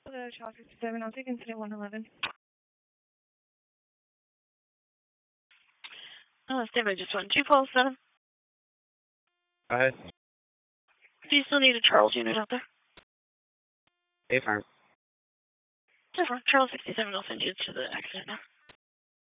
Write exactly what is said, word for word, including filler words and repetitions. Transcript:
Uh, Charles sixty-seven, I'll take incident one eleven. Oh, standby just one. two twelve seven. Alright. Do you still need a Charles unit out there? Hey, farm. Different. Charles sixty-seven, I'll send you to the accident now.